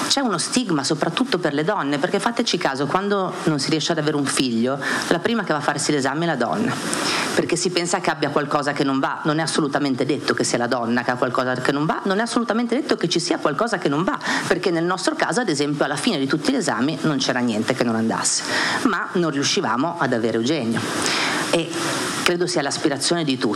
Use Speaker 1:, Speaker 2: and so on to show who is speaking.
Speaker 1: c'è uno stigma soprattutto per le donne, perché fateci caso, quando non si riesce ad avere un figlio, la prima che va a farsi l'esame è la donna, perché si pensa che abbia qualcosa che non va. Non è assolutamente detto che sia la donna che ha qualcosa che non va, non è assolutamente detto che ci sia qualcosa che non va, perché nel nostro caso, ad esempio, alla fine di tutti gli esami non c'era niente che non andasse, ma non riuscivamo ad avere Eugenio, e credo sia l'aspirazione di tutti.